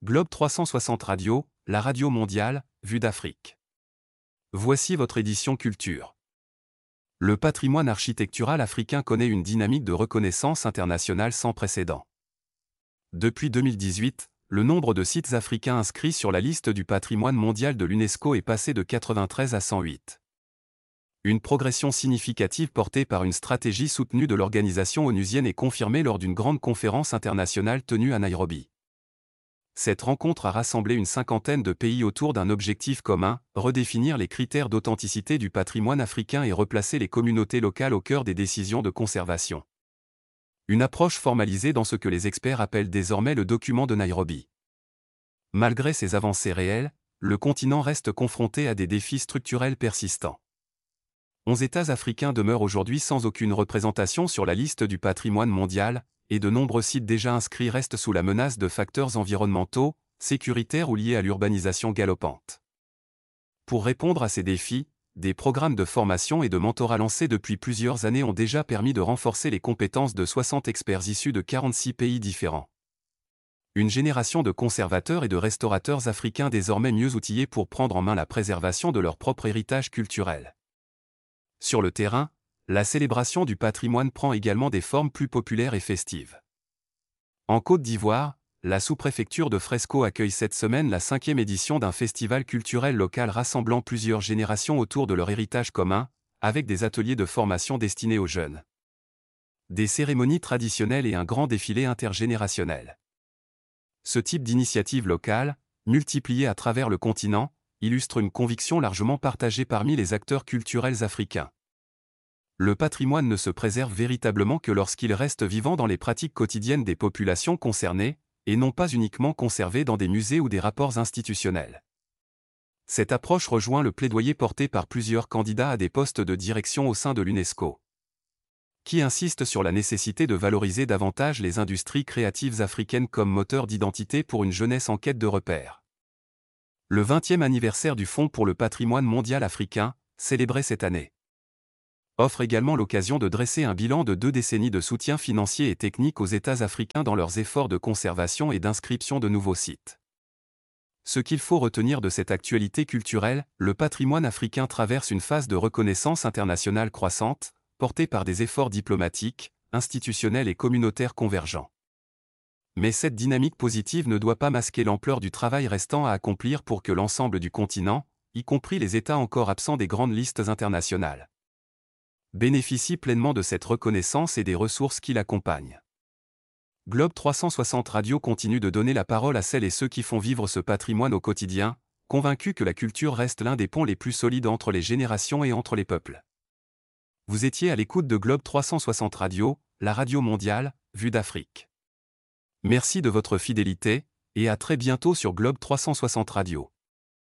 Globe 360 Radio, la radio mondiale, vue d'Afrique. Voici votre édition culture. Le patrimoine architectural africain connaît une dynamique de reconnaissance internationale sans précédent. Depuis 2018, le nombre de sites africains inscrits sur la liste du patrimoine mondial de l'UNESCO est passé de 93 à 108. Une progression significative portée par une stratégie soutenue de l'organisation onusienne est confirmée lors d'une grande conférence internationale tenue à Nairobi. Cette rencontre a rassemblé une cinquantaine de pays autour d'un objectif commun, redéfinir les critères d'authenticité du patrimoine africain et replacer les communautés locales au cœur des décisions de conservation. Une approche formalisée dans ce que les experts appellent désormais le document de Nairobi. Malgré ces avancées réelles, le continent reste confronté à des défis structurels persistants. 11 États africains demeurent aujourd'hui sans aucune représentation sur la liste du patrimoine mondial, et de nombreux sites déjà inscrits restent sous la menace de facteurs environnementaux, sécuritaires ou liés à l'urbanisation galopante. Pour répondre à ces défis, des programmes de formation et de mentorat lancés depuis plusieurs années ont déjà permis de renforcer les compétences de 60 experts issus de 46 pays différents. Une génération de conservateurs et de restaurateurs africains désormais mieux outillés pour prendre en main la préservation de leur propre héritage culturel. Sur le terrain, la célébration du patrimoine prend également des formes plus populaires et festives. En Côte d'Ivoire, la sous-préfecture de Fresco accueille cette semaine la 5e édition d'un festival culturel local rassemblant plusieurs générations autour de leur héritage commun, avec des ateliers de formation destinés aux jeunes. Des cérémonies traditionnelles et un grand défilé intergénérationnel. Ce type d'initiative locale, multipliée à travers le continent, illustre une conviction largement partagée parmi les acteurs culturels africains. Le patrimoine ne se préserve véritablement que lorsqu'il reste vivant dans les pratiques quotidiennes des populations concernées, et non pas uniquement conservé dans des musées ou des rapports institutionnels. Cette approche rejoint le plaidoyer porté par plusieurs candidats à des postes de direction au sein de l'UNESCO, qui insistent sur la nécessité de valoriser davantage les industries créatives africaines comme moteur d'identité pour une jeunesse en quête de repères. Le 20e anniversaire du Fonds pour le patrimoine mondial africain, célébré cette année, offre également l'occasion de dresser un bilan de 2 décennies de soutien financier et technique aux États africains dans leurs efforts de conservation et d'inscription de nouveaux sites. Ce qu'il faut retenir de cette actualité culturelle, le patrimoine africain traverse une phase de reconnaissance internationale croissante, portée par des efforts diplomatiques, institutionnels et communautaires convergents. Mais cette dynamique positive ne doit pas masquer l'ampleur du travail restant à accomplir pour que l'ensemble du continent, y compris les États encore absents des grandes listes internationales, bénéficie pleinement de cette reconnaissance et des ressources qui l'accompagnent. Globe 360 Radio continue de donner la parole à celles et ceux qui font vivre ce patrimoine au quotidien, convaincus que la culture reste l'un des ponts les plus solides entre les générations et entre les peuples. Vous étiez à l'écoute de Globe 360 Radio, la radio mondiale, vue d'Afrique. Merci de votre fidélité, et à très bientôt sur Globe 360 Radio.